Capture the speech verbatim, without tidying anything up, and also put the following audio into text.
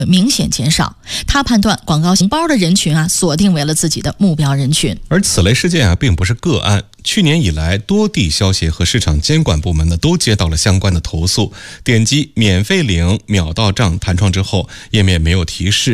明显减少。他判断广告红包的人群啊，锁定为了自己的目标人群。 而此类事件啊，并不是个案。去年以来，多地消协和市场监管部门呢都接到了相关的投诉。点击免费领秒到账弹窗之后，页面没有提示。